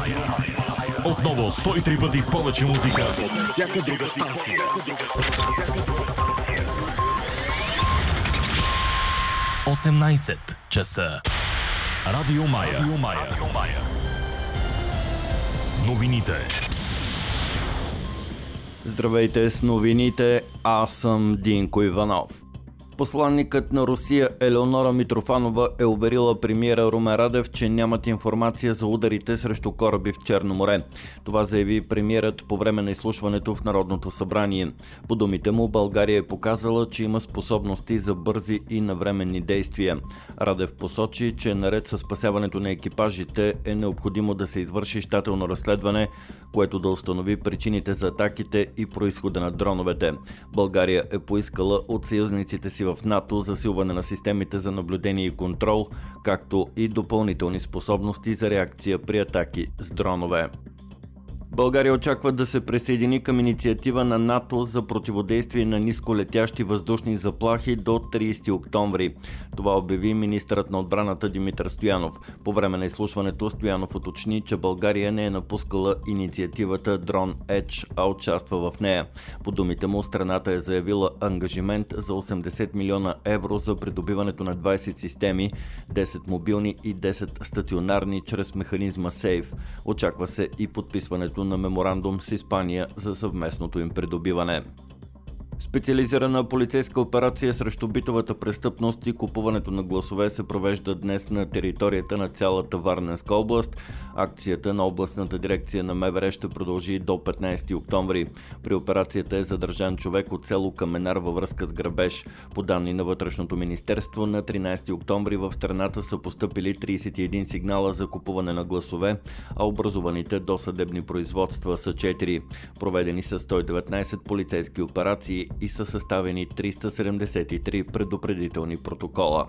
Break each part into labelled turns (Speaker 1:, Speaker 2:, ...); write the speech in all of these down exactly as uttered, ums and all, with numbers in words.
Speaker 1: Отново сто и три пъти повече музика.
Speaker 2: Всяка друга станция.
Speaker 1: осемнайсет часа. Радио Мая. Радио Мая. Новините.
Speaker 3: Здравейте с новините, аз съм Динко Иванов. Посланникът на Русия Елеонора Митрофанова е уверила премиера Румен Радев, че нямат информация за ударите срещу кораби в Черно море. Това заяви премиерът по време на изслушването в Народното събрание. По думите му, България е показала, че има способности за бързи и навременни действия. Радев посочи, че наред с спасяването на екипажите е необходимо да се извърши щателно разследване, което да установи причините за атаките и произхода на дроновете. България е поискала от съюзниците си в НАТО засилване на системите за наблюдение и контрол, както и допълнителни способности за реакция при атаки с дронове. България очаква да се присъедини към инициатива на НАТО за противодействие на нисколетящи въздушни заплахи до трийсети октомври. Това обяви министърът на отбраната Димитър Стоянов. По време на изслушването Стоянов уточни, че България не е напускала инициативата Drone Edge, а участва в нея. По думите му, страната е заявила ангажимент за осемдесет милиона евро за придобиването на двайсет системи, десет мобилни и десет стационарни чрез механизма Сейф. Очаква се и подписването на меморандум с Испания за съвместното им придобиване. Специализирана полицейска операция срещу битовата престъпност и купуването на гласове се провежда днес на територията на цялата Варненска област. Акцията на областната дирекция на МВР ще продължи до петнайсети октомври. При операцията е задържан човек от село Каменар във връзка с грабеж. По данни на Вътрешното министерство, на тринайсети октомври в страната са постъпили трийсет и един сигнала за купуване на гласове, а образуваните досъдебни производства са четири. Проведени са сто и деветнайсет полицейски операции и са съставени триста седемдесет и три предупредителни протокола.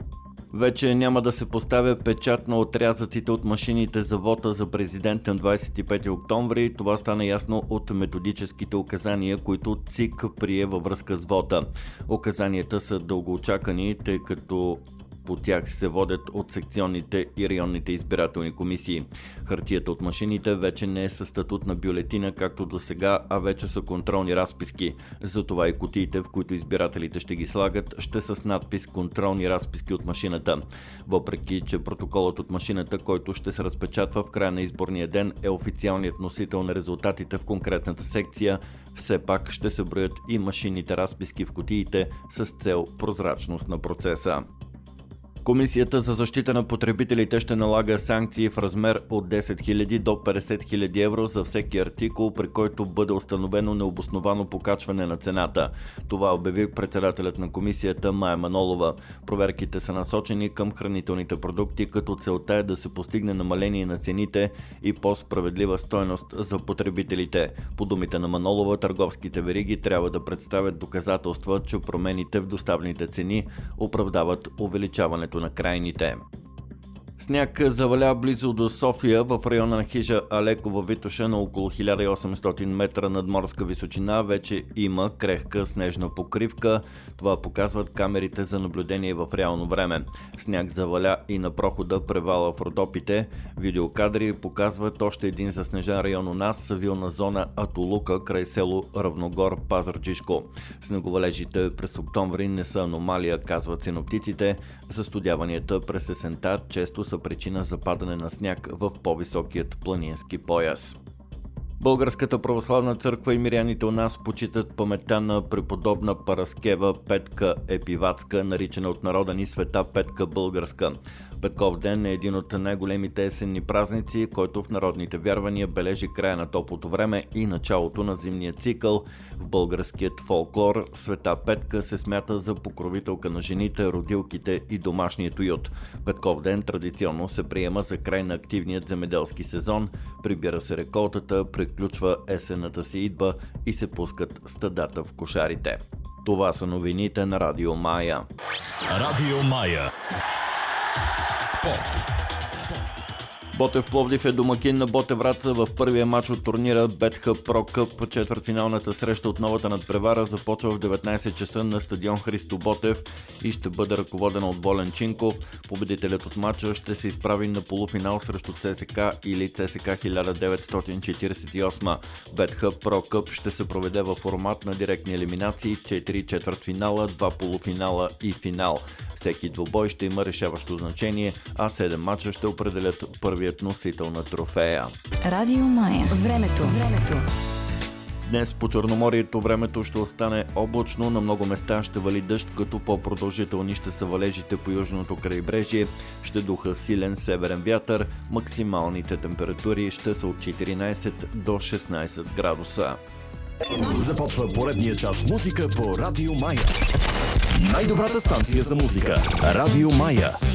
Speaker 3: Вече няма да се поставя печат на отрязъците от машините за вота за президент на двайсет и пети октомври. Това стана ясно от методическите указания, които ЦИК прие във връзка с вота. Указанията са дългоочакани, тъй като по тях се водят от секционните и районните избирателни комисии. Хартията от машините вече не е със статут на бюлетина, както до сега, а вече са контролни разписки. Затова и кутиите, в които избирателите ще ги слагат, ще са с надпис "Контролни разписки от машината". Въпреки че протоколът от машината, който ще се разпечатва в края на изборния ден, е официалният носител на резултатите в конкретната секция, все пак ще се броят и машинните разписки в кутиите с цел прозрачност на процеса. Комисията за защита на потребителите ще налага санкции в размер от десет хиляди до петдесет хиляди евро за всеки артикул, при който бъде установено необосновано покачване на цената. Това обяви председателят на комисията Мая Манолова. Проверките са насочени към хранителните продукти, като целта е да се постигне намаление на цените и по-справедлива стойност за потребителите. По думите на Манолова, търговските вериги трябва да представят доказателства, че промените в доставните цени оправдават увеличаването на крайните. Сняг заваля близо до София в района на хижа Алеко във Витоша на около хиляда и осемстотин метра надморска височина. Вече има крехка снежна покривка. Това показват камерите за наблюдение в реално време. Сняг заваля и на прохода Превала в Родопите. Видеокадри показват още един заснежен район у нас, вилна зона Атолука край село Равногор, Пазарджишко. Снеговалежите през октомври не са аномалия, казват синоптиците. Застудяванията през есента често са причина за падане на сняг в по-високият планински пояс. Българската православна църква и миряните у нас почитат паметта на преподобна Параскева Петка Епиватска, наричана от народа ни Света Петка Българска. Петков ден е един от най-големите есенни празници, който в народните вярвания бележи края на топлото време и началото на зимния цикъл. В българският фолклор Света Петка се смята за покровителка на жените, родилките и домашният уют. Петков ден традиционно се приема за край на активният земеделски сезон, прибира се реколтата, приключва есенната си идба и се пускат стадата в кошарите. Това са новините на Радио Мая.
Speaker 1: Радио Мая. Спорт.
Speaker 3: Ботев Пловдив е домакин на Ботев Враца в първия матч от турнира BetHub Pro Cup. Четвъртфиналната среща от новата надпревара започва в деветнайсет часа на стадион Христо Ботев и ще бъде ръководена от Волен Чинков. Победителят от матча ще се изправи на полуфинал срещу ЦСКА или ЦСКА хиляда деветстотин четирийсет и осма. BetHub Pro Cup ще се проведе във формат на директни елиминации, четири четвъртфинала, два полуфинала и финал. Всеки двубой ще има решаващо значение, а седем мача ще определят първият носител на трофея.
Speaker 4: Радио Мая. Времето. Времето.
Speaker 3: Днес по Черноморието времето ще остане облачно, на много места ще вали дъжд, като по-продължителни ще са валежите по южното крайбрежие, ще духа силен северен вятър, максималните температури ще са от четиринайсет до шестнайсет градуса.
Speaker 1: Започва поредния час музика по Радио Мая. Най-добрата станция за музика. Радио Мая.